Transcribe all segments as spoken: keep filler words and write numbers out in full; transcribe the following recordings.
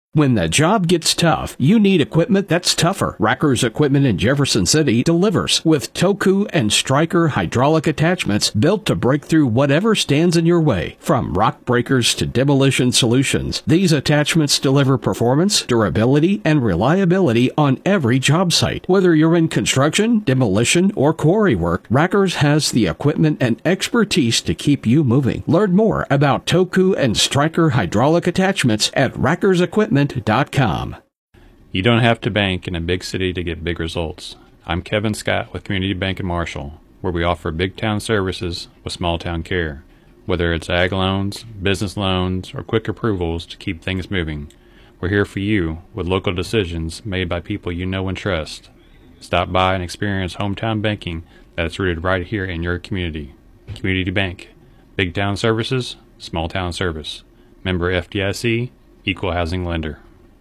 When the job gets tough, you need equipment that's tougher. Racker's Equipment in Jefferson City delivers with Toku and Stryker hydraulic attachments built to break through whatever stands in your way. From rock breakers to demolition solutions, these attachments deliver performance, durability, and reliability on every job site. Whether you're in construction, demolition, or quarry work, Racker's has the equipment and expertise to keep you moving. Learn more about Toku and Stryker hydraulic attachments at Racker's Equipment dot com. You don't have to bank in a big city to get big results. I'm Kevin Scott with Community Bank in Marshall, where we offer big town services with small town care. Whether it's ag loans, business loans, or quick approvals to keep things moving, we're here for you with local decisions made by people you know and trust. Stop by and experience hometown banking that's rooted right here in your community. Community Bank. Big town services, small town service. Member F D I C, Equal Housing Lender.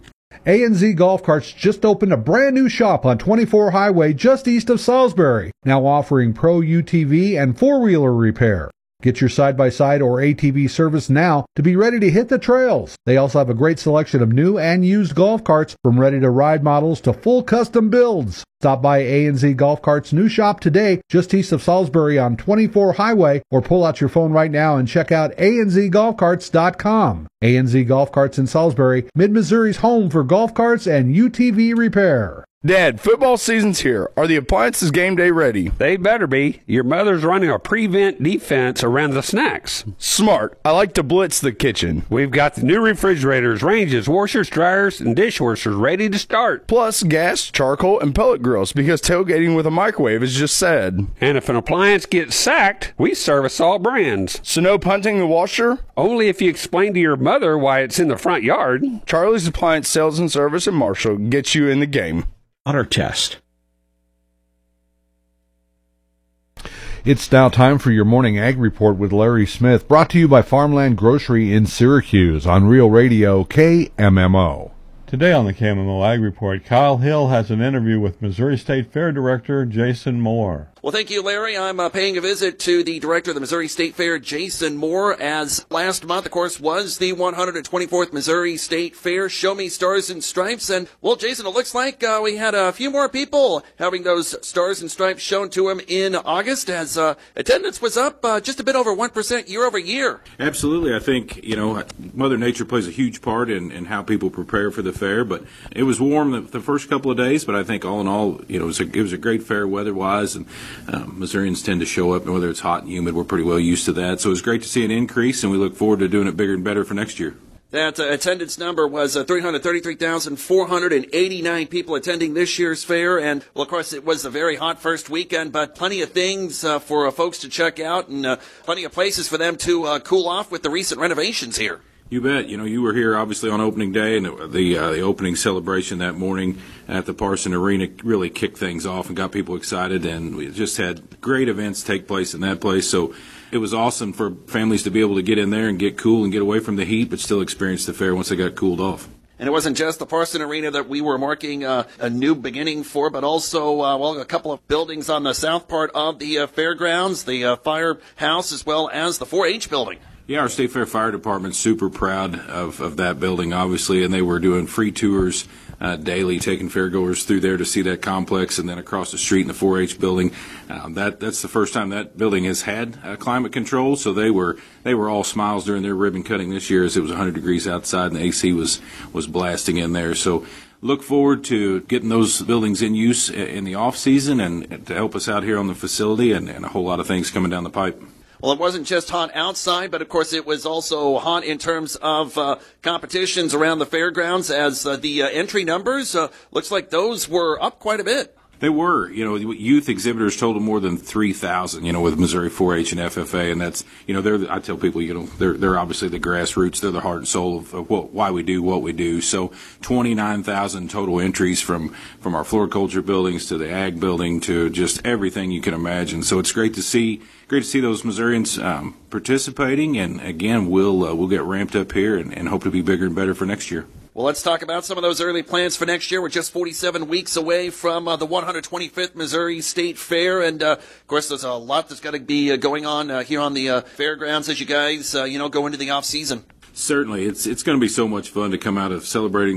A and Z Golf Carts just opened a brand new shop on twenty-four Highway just east of Salisbury, now offering pro U T V and four-wheeler repair. Get your side-by-side or A T V service now to be ready to hit the trails. They also have a great selection of new and used golf carts, from ready-to-ride models to full custom builds. Stop by A and Z Golf Carts' new shop today, just east of Salisbury on twenty-four Highway, or pull out your phone right now and check out A and Z golf carts dot com. A and Z Golf Carts in Salisbury, Mid-Missouri's home for golf carts and U T V repair. Dad, football season's here. Are the appliances game day ready? They better be. Your mother's running a prevent defense around the snacks. Smart. I like to blitz the kitchen. We've got the new refrigerators, ranges, washers, dryers, and dishwashers ready to start. Plus gas, charcoal, and pellet grills, because tailgating with a microwave is just sad. And if an appliance gets sacked, we service all brands. So no punting the washer? Only if you explain to your mother why it's in the front yard. Charlie's Appliance Sales and Service in Marshall gets you in the game. Water test. It's now time for your morning ag report with Larry Smith, brought to you by Farmland Grocery in Syracuse on Real Radio K M M O. Today on the K M M O Ag Report, Kyle Hill has an interview with Missouri State Fair Director Jason Moore. Well, thank you, Larry. I'm uh, paying a visit to the director of the Missouri State Fair, Jason Moore, as last month, of course, was the one hundred twenty-fourth Missouri State Fair. Show me Stars and Stripes. And, well, Jason, it looks like uh, we had a few more people having those Stars and Stripes shown to them in August, as uh, attendance was up uh, just a bit over one percent year over year. Absolutely. I think, you know, Mother Nature plays a huge part in, in how people prepare for the fair. But it was warm the, the first couple of days, but I think all in all, you know, it was a, it was a great fair weather-wise, and um, Missourians tend to show up, and whether it's hot and humid, we're pretty well used to that. So it was great to see an increase, and we look forward to doing it bigger and better for next year. That uh, attendance number was uh, three hundred thirty-three thousand four hundred eighty-nine people attending this year's fair. And, well, of course, it was a very hot first weekend, but plenty of things uh, for uh, folks to check out, and uh, plenty of places for them to uh, cool off with the recent renovations here. You bet. You know, you were here obviously on opening day, and the the, uh, the opening celebration that morning at the Parson Arena really kicked things off and got people excited, and we just had great events take place in that place. So it was awesome for families to be able to get in there and get cool and get away from the heat, but still experience the fair once they got cooled off. And it wasn't just the Parson Arena that we were marking uh, a new beginning for, but also, uh, well, a couple of buildings on the south part of the uh, fairgrounds, the uh, firehouse, as well as the four H building. Yeah, our State Fair Fire Department's super proud of, of that building, obviously, and they were doing free tours uh, daily, taking fairgoers through there to see that complex, and then across the street in the four H building. Um, that that's the first time that building has had uh, climate control, so they were they were all smiles during their ribbon cutting this year, as it was one hundred degrees outside and the A C was was blasting in there. So look forward to getting those buildings in use in the off season and to help us out here on the facility, and, and a whole lot of things coming down the pipe. Well, it wasn't just hot outside, but of course it was also hot in terms of uh, competitions around the fairgrounds, as uh, the uh, entry numbers, uh, looks like those were up quite a bit. They were, you know, youth exhibitors totaled more than three thousand, you know, with Missouri four H and F F A, and that's, you know, they're, I tell people, you know, they're, they're obviously the grassroots, they're the heart and soul of, of what, why we do what we do. So twenty-nine thousand total entries from, from our floriculture buildings to the ag building to just everything you can imagine. So it's great to see, great to see those Missourians um, participating, and again, we'll, uh, we'll get ramped up here and, and hope to be bigger and better for next year. Well, let's talk about some of those early plans for next year. We're just forty-seven weeks away from uh, the one hundred twenty-fifth Missouri State Fair. And, uh, of course, there's a lot that's got to be uh, going on uh, here on the uh, fairgrounds as you guys, uh, you know, go into the off season. Certainly. It's, it's going to be so much fun to come out of celebrating